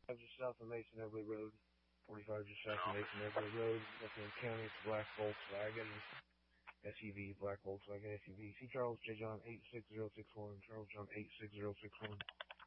just south of Mason Everly Road. 45 just south of Mason Everly Road. Buckingham County. It's a black Volkswagen SUV. Black Volkswagen SUV. See Charles J. John 86061. Charles John 86061.